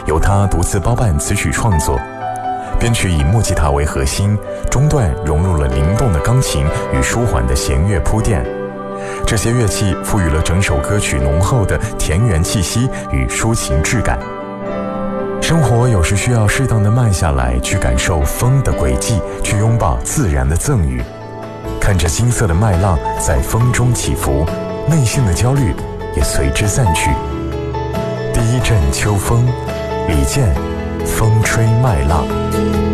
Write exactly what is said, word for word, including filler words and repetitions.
由他独自包办词曲创作，编曲以木吉他为核心，中段融入了灵动的钢琴与舒缓的弦乐铺垫。这些乐器赋予了整首歌曲浓厚的田园气息与抒情质感。生活有时需要适当的慢下来，去感受风的轨迹，去拥抱自然的赠予。看着金色的麦浪在风中起伏，内心的焦虑也随之散去。第一阵秋风，李健，风吹麦浪。